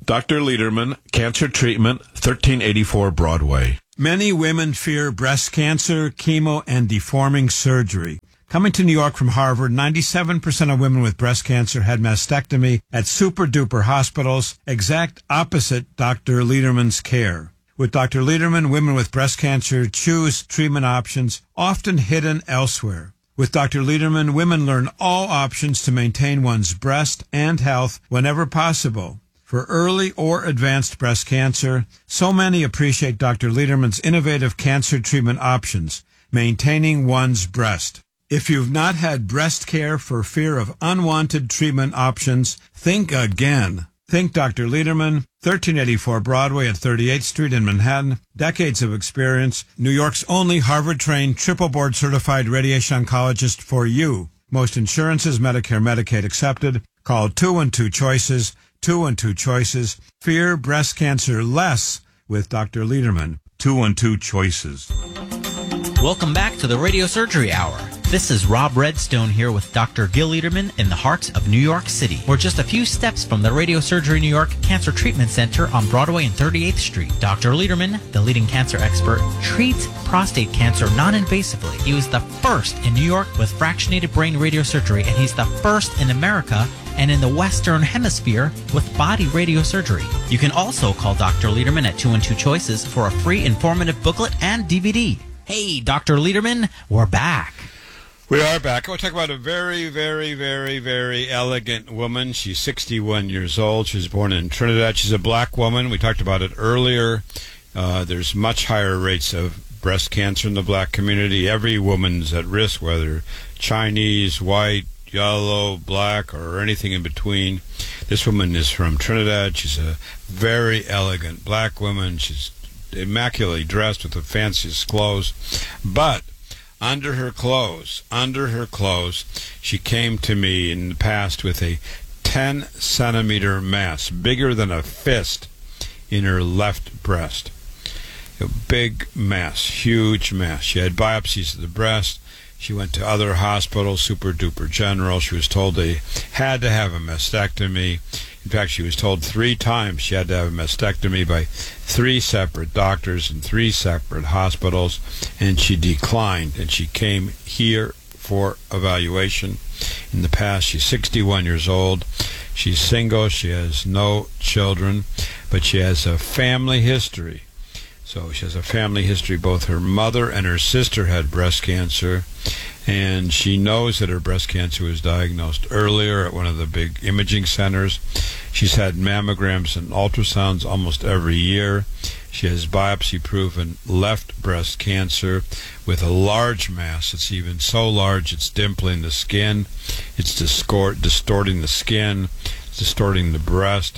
Dr. Lederman, Cancer Treatment, 1384 Broadway. Many women fear breast cancer, chemo, and deforming surgery. Coming to New York from Harvard, 97% of women with breast cancer had mastectomy at super-duper hospitals, exact opposite Dr. Lederman's care. With Dr. Lederman, women with breast cancer choose treatment options often hidden elsewhere. With Dr. Lederman, women learn all options to maintain one's breast and health whenever possible. For early or advanced breast cancer, so many appreciate Dr. Lederman's innovative cancer treatment options, maintaining one's breast. If you've not had breast care for fear of unwanted treatment options, think again. Think Dr. Lederman, 1384 Broadway at 38th Street in Manhattan. Decades of experience. New York's only Harvard-trained, triple board-certified radiation oncologist for you. Most insurances, Medicare, Medicaid accepted. Call 212-CHOICES, 212-CHOICES. Fear breast cancer less with Dr. Lederman. 212-CHOICES. Welcome back to the Radio Surgery Hour. This is Rob Redstone here with Dr. Gil Lederman in the heart of New York City. We're just a few steps from the Radio Surgery New York Cancer Treatment Center on Broadway and 38th Street. Dr. Lederman, the leading cancer expert, treats prostate cancer non-invasively. He was the first in New York with fractionated brain radiosurgery, and he's the first in America and in the Western Hemisphere with body radiosurgery. You can also call Dr. Lederman at 212-CHOICES for a free informative booklet and DVD. Hey, Dr. Lederman, we're back. We are back. I want to talk about a very, very, very, very elegant woman. She's 61 years old. She was born in Trinidad. She's a black woman. We talked about it earlier. There's much higher rates of breast cancer in the black community. Every woman's at risk, whether Chinese, white, yellow, black, or anything in between. This woman is from Trinidad. She's a very elegant black woman. She's immaculately dressed with the fanciest clothes. But under her clothes, she came to me in the past with a 10-centimeter mass, bigger than a fist, in her left breast. A big mass, huge mass. She had biopsies of the breast. She went to other hospitals, Super Duper General. She was told they had to have a mastectomy. In fact, she was told 3 times she had to have a mastectomy by 3 separate doctors in 3 separate hospitals, and she declined, and she came here for evaluation. In the past, she's 61 years old. She's single. She has no children, but she has a family history. So she has a family history. Both her mother and her sister had breast cancer, and she knows that her breast cancer was diagnosed earlier at one of the big imaging centers. She's had mammograms and ultrasounds almost every year. She has biopsy-proven left breast cancer with a large mass. It's even so large it's dimpling the skin. It's distorting the skin. It's distorting the breast.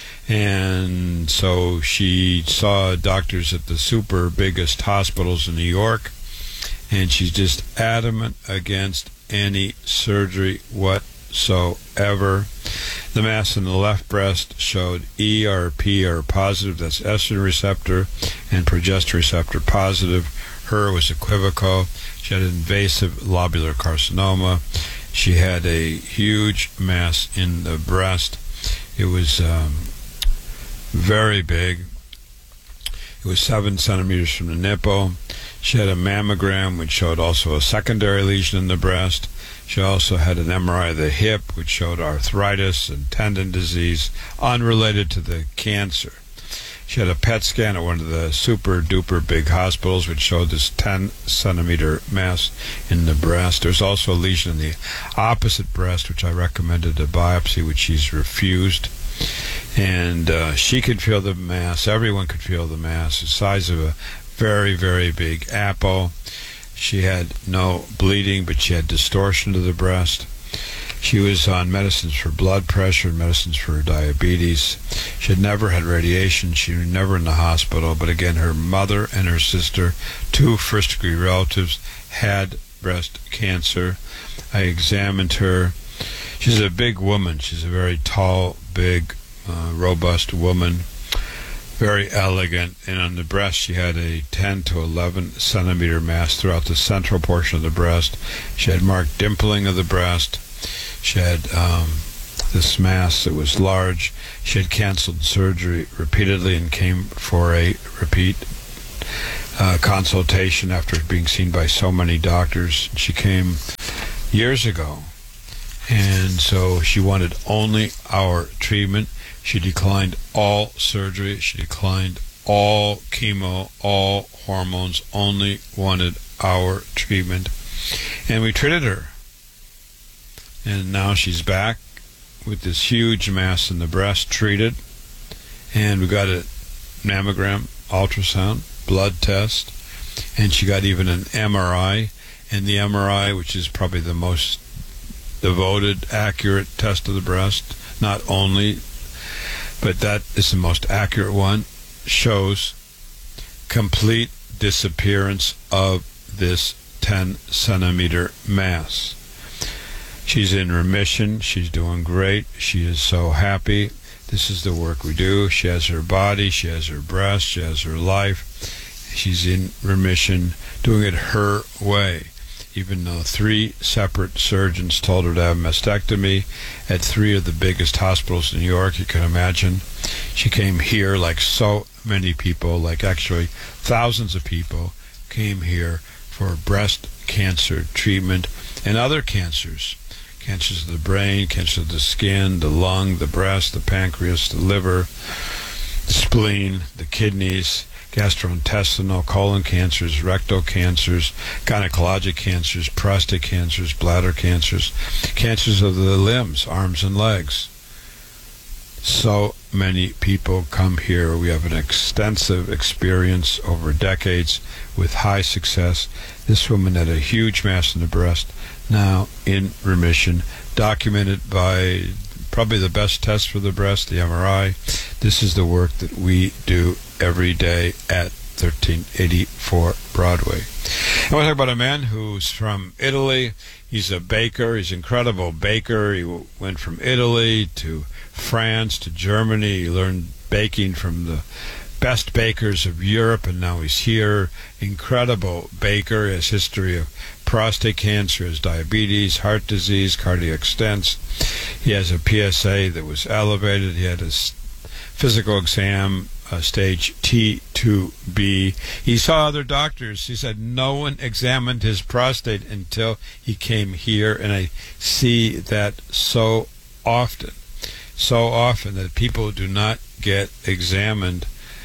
And so she saw doctors at the super biggest hospitals in New York, and she's just adamant against any surgery whatsoever. The mass in the left breast showed ERP or positive, that's estrogen receptor, and progesterone receptor positive. Her was equivocal. She had invasive lobular carcinoma. She had a huge mass in the breast. It was very big. It was 7 centimeters from the nipple. She had a mammogram which showed also a secondary lesion in the breast. She also had an MRI of the hip which showed arthritis and tendon disease unrelated to the cancer. She had a PET scan at one of the super duper big hospitals which showed this 10 centimeter mass in the breast. There's also a lesion in the opposite breast which I recommended a biopsy, which she's refused. And she could feel the mass. Everyone could feel the mass. The size of a very, very big apple. She had no bleeding, but she had distortion to the breast. She was on medicines for blood pressure and medicines for diabetes. She had never had radiation. She was never in the hospital. But again, her mother and her sister, 2 first-degree relatives, had breast cancer. I examined her. She's a big woman. She's a very tall, big, robust woman, very elegant. And on the breast, she had a 10 to 11 centimeter mass throughout the central portion of the breast. She had marked dimpling of the breast. She had this mass that was large. She had canceled surgery repeatedly and came for a repeat consultation after being seen by so many doctors. She came years ago, and so she wanted only our treatment. She declined all surgery. She declined all chemo, all hormones, only wanted our treatment. And we treated her. And now she's back with this huge mass in the breast treated. And we got a mammogram, ultrasound, blood test. And she got even an MRI. And the MRI, which is probably the most devoted, accurate test of the breast, not only, but that is the most accurate one, shows complete disappearance of this 10-centimeter mass. She's in remission. She's doing great. She is so happy. This is the work we do. She has her body. She has her breast. She has her life. She's in remission, doing it her way. Even though 3 separate surgeons told her to have a mastectomy at 3 of the biggest hospitals in New York, you can imagine. She came here, like so many people, like actually thousands of people, came here for breast cancer treatment and other cancers. Cancers of the brain, cancer of the skin, the lung, the breast, the pancreas, the liver, the spleen, the kidneys, gastrointestinal, colon cancers, rectal cancers, gynecologic cancers, prostate cancers, bladder cancers, cancers of the limbs, arms and legs. So many people come here. We have an extensive experience over decades with high success. This woman had a huge mass in the breast, now in remission, documented by probably the best test for the breast, the MRI. This is the work that we do every day at 1384 Broadway. I want to talk about a man who's from Italy. He's a baker. He's an incredible baker. He went from Italy to France to Germany. He learned baking from the best bakers of Europe, and now he's here. Incredible baker. He has history of prostate cancer, has diabetes, heart disease, cardiac stents. He has a PSA that was elevated. He had his physical exam, stage T2B. He saw other doctors. He said no one examined his prostate until he came here, and I see that so often that people do not get examined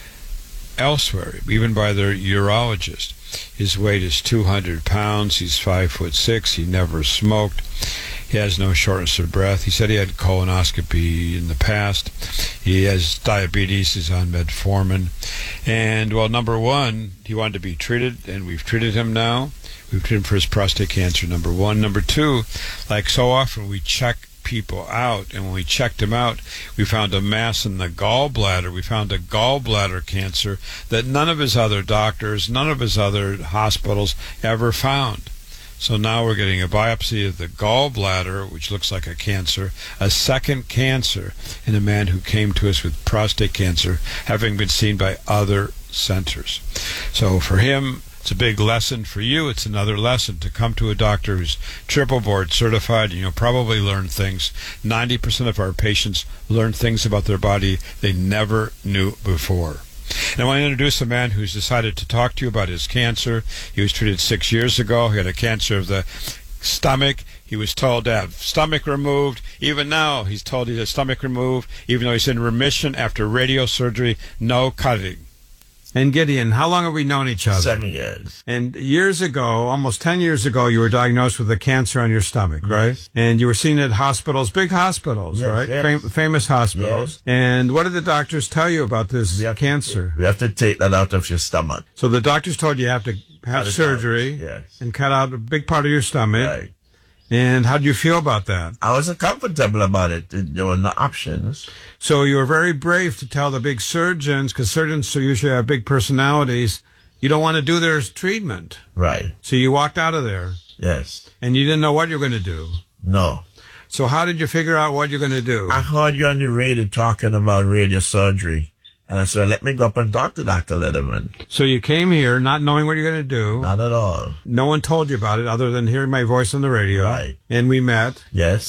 elsewhere, even by their urologist. His weight is 200 pounds. He's 5'6". He never smoked. He has no shortness of breath. He said he had colonoscopy in the past. He has diabetes. He's on metformin. And, well, number one, he wanted to be treated, and we've treated him now. We've treated him for his prostate cancer, number one. Number two, like so often, we check people out, and when we checked him out, we found a mass in the gallbladder. We found a gallbladder cancer that none of his other doctors, none of his other hospitals ever found. So now we're getting a biopsy of the gallbladder, which looks like a cancer, a second cancer in a man who came to us with prostate cancer, having been seen by other centers. So for him, it's a big lesson. For you, it's another lesson to come to a doctor who's triple board certified, and you'll probably learn things. 90% of our patients learn things about their body they never knew before. And I want to introduce a man who's decided to talk to you about his cancer. He was treated 6 years ago. He had a cancer of the stomach. He was told to have stomach removed. Even now, he's told he has stomach removed, even though he's in remission after radio surgery, no cutting. And Gideon, how long have we known each other? 7 years. And years ago, almost 10 years ago, you were diagnosed with a cancer on your stomach, right? Yes. And you were seen at hospitals, big hospitals, Yes, right? yes. Famous hospitals. Yes. And what did the doctors tell you about this cancer? We have to take that out of your stomach. So the doctors told you have to have Cut it surgery out. Yes. and cut out a big part of your stomach. Right. And how did you feel about that? I wasn't comfortable about it. There were no options. So you were very brave to tell the big surgeons, because surgeons usually have big personalities, you don't want to do their treatment. Right. So you walked out of there, Yes. and you didn't know what you were going to do. No. So how did you figure out what you're going to do? I heard you on the radio talking about radio surgery. And I said, let me go up and talk to Dr. Letterman. So you came here not knowing what you're going to do. Not at all. No one told you about it other than hearing my voice on the radio. Right. And we met. Yes.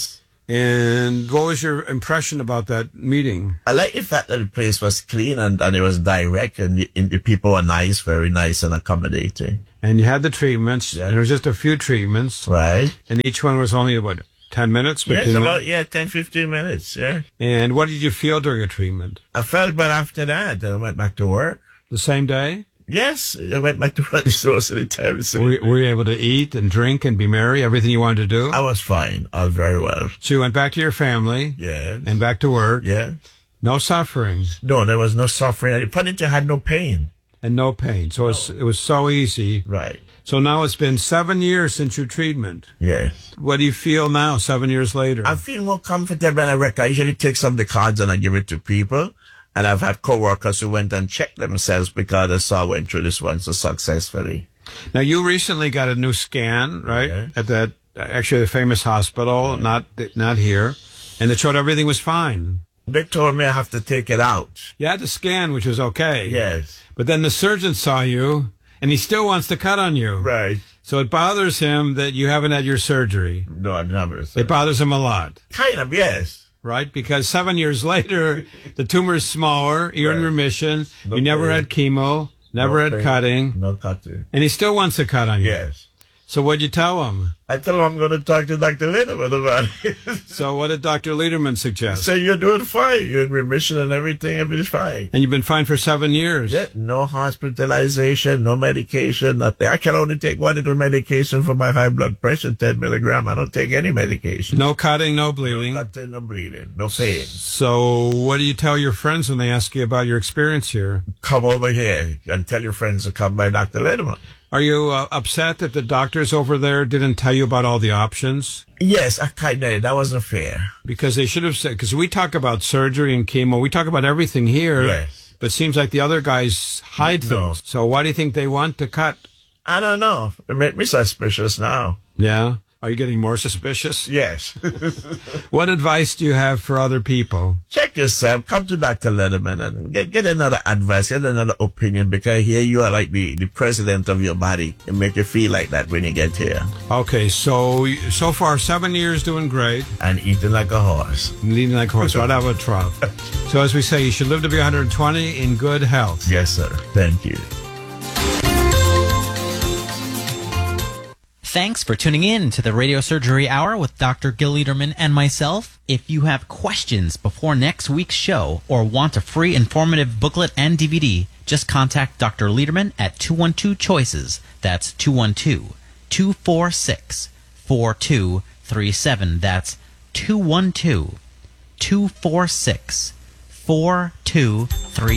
And what was your impression about that meeting? I like the fact that the place was clean and it was direct and the people were nice, very nice and accommodating. And you had the treatments. Yeah. There was just a few treatments. Right. And each one was only, 10 minutes? Yes, 10, 15 minutes, yeah. And what did you feel during a treatment? I felt better after that. I went back to work. The same day? Yes, I went back to work most of the time. Were you able to eat and drink and be merry, everything you wanted to do? I was fine. I was very well. So you went back to your family? Yeah. And back to work? Yeah. No suffering? No, there was no suffering. The funny thing, I had no pain. And no pain. So it was so easy. Right. So now it's been 7 years since your treatment. Yes. What do you feel now, 7 years later? I feel more comfortable and I reckon I usually take some of the cards and I give it to people. And I've had co-workers who went and checked themselves because they saw I went through this one so successfully. Now, you recently got a new scan, right? Okay. At that, actually the famous hospital, not here. And it showed everything was fine. They told me I have to take it out. You had the scan, which was okay. Yes. But then the surgeon saw you, and he still wants to cut on you. Right. So it bothers him that you haven't had your surgery. No, I've never. It bothers him a lot. Kind of, yes. Right? Because 7 years later, the tumor is smaller, you're in remission, you never had chemo, never had cutting, No cutting. and he still wants to cut on you. Yes. So what'd you tell him? I tell him I'm going to talk to Dr. Liderman about it. So what did Dr. Liederman suggest? Say you're doing fine. You're in remission and everything. Everything's fine. And you've been fine for 7 years. Yeah, no hospitalization, no medication, nothing. I can only take one little medication for my high blood pressure, 10 milligram. I don't take any medication. No cutting, no bleeding. No cutting, no bleeding, no pain. So what do you tell your friends when they ask you about your experience here? Come over here and tell your friends to come by Dr. Liderman. Are you upset that the doctors over there didn't tell you about all the options? Yes, I kind of. That wasn't fair. Because they should have said, because we talk about surgery and chemo, we talk about everything here. Yes. But it seems like the other guys hide things. So why do you think they want to cut? I don't know. It made me suspicious now. Yeah? Are you getting more suspicious? Yes. What advice do you have for other people? Check yourself. Come to Dr. Liderman and get another advice, get another opinion, because here you are like the president of your body. It make you feel like that when you get here. Okay, so far 7 years doing great. And eating like a horse. Leading like a horse, right out of a trough. So as we say, you should live to be 120 in good health. Yes, sir. Thank you. Thanks for tuning in to the Radio Surgery Hour with Dr. Gil Liederman and myself. If you have questions before next week's show or want a free informative booklet and DVD, just contact Dr. Liederman at 212-CHOICES. That's 212-246-4237. That's 212-246-4237.